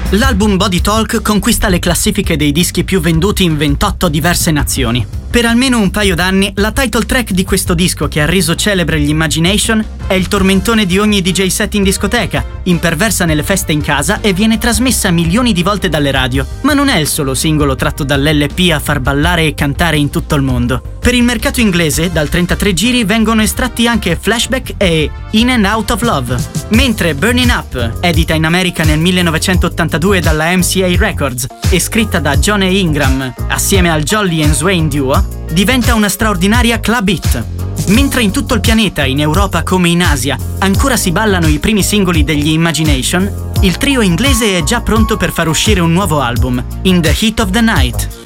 L'album Body Talk conquista le classifiche dei dischi più venduti in 28 diverse nazioni. Per almeno un paio d'anni, la title track di questo disco, che ha reso celebre gli Imagination, è il tormentone di ogni DJ set in discoteca, imperversa nelle feste in casa e viene trasmessa milioni di volte dalle radio. Ma non è il solo singolo tratto dall'LP a far ballare e cantare in tutto il mondo. Per il mercato inglese, dal 33 giri vengono estratti anche Flashback e In and Out of Love, mentre Burning Up, edita in America nel 1982 dalla MCA Records e scritta da John E. Ingram assieme al Jolly and Swain Duo, diventa una straordinaria club hit. Mentre in tutto il pianeta, in Europa come in Asia, ancora si ballano i primi singoli degli Imagination, il trio inglese è già pronto per far uscire un nuovo album, In the Heat of the Night.